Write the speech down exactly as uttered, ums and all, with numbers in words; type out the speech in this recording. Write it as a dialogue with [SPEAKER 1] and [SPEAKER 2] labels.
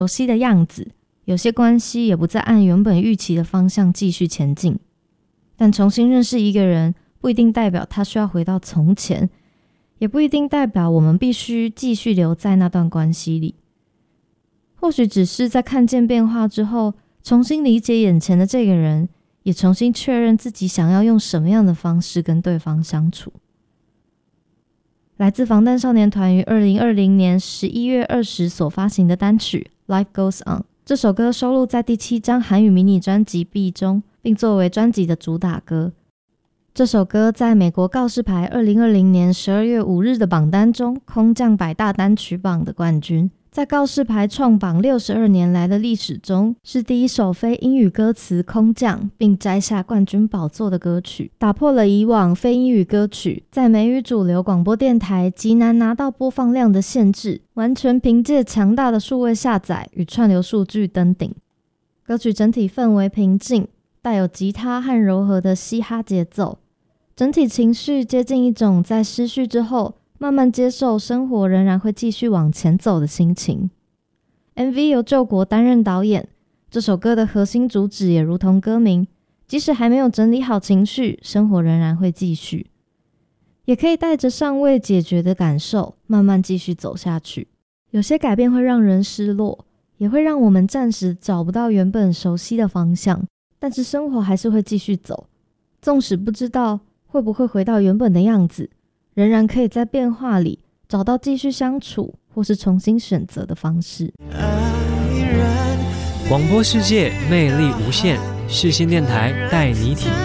[SPEAKER 1] 熟悉的样子，有些关系也不再按原本预期的方向继续前进。但重新认识一个人，不一定代表他需要回到从前，也不一定代表我们必须继续留在那段关系里。或许只是在看见变化之后，重新理解眼前的这个人，也重新确认自己想要用什么样的方式跟对方相处。来自防弹少年团于二零二零年十一月二十所发行的单曲 Life Goes On， 这首歌收录在第七张韩语迷你专辑 B 中，并作为专辑的主打歌。这首歌在美国告示牌二零二零年十二月五日的榜单中空降百大单曲榜的冠军，在告示牌创榜六十二年来的历史中，是第一首非英语歌词空降并摘下冠军宝座的歌曲，打破了以往非英语歌曲在美语主流广播电台极难拿到播放量的限制，完全凭借强大的数位下载与串流数据登顶。歌曲整体氛围平静，带有吉他和柔和的嘻哈节奏，整体情绪接近一种在失去之后慢慢接受生活仍然会继续往前走的心情。 M V 由救国担任导演，这首歌的核心主旨也如同歌名，即使还没有整理好情绪，生活仍然会继续，也可以带着尚未解决的感受慢慢继续走下去。有些改变会让人失落，也会让我们暂时找不到原本熟悉的方向，但是生活还是会继续走，纵使不知道会不会回到原本的样子，仍然可以在变化里找到继续相处或是重新选择的方式。
[SPEAKER 2] 广播世界魅力无限，世新电台带你体验。